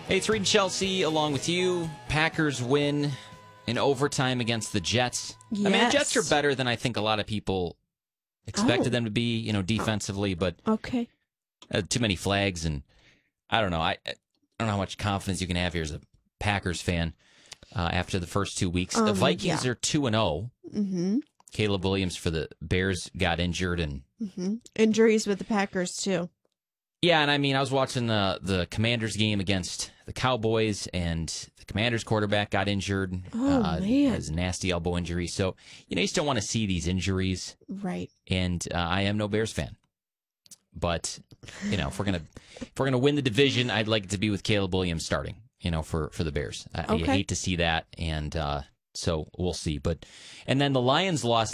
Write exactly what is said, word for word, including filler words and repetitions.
Hey, it's Reed and Chelsea along with you. Packers win in overtime against the Jets. Yes. I mean, the Jets are better than I think a lot of people expected Oh. them to be, you know, defensively, but Okay. uh, too many flags, and I don't know. I, I don't know how much confidence you can have here as a Packers fan uh, after the first two weeks. the Um, Vikings yeah. are two and oh. Mm-hmm. Caleb Williams for the Bears got injured, and Mm-hmm. Injuries with the Packers, too. yeah, and I mean, I was watching the the Commanders game against the Cowboys, and the Commanders quarterback got injured. Oh, uh, man. Has a nasty elbow injury. So, you know, you still want to see these injuries, Right. and uh, I am no Bears fan. But, you know, if we're gonna if we're gonna win the division, I'd like it to be with Caleb Williams starting, you know, for, for the Bears. I, I Okay. hate to see that, and uh, so we'll see. But and then the Lions lost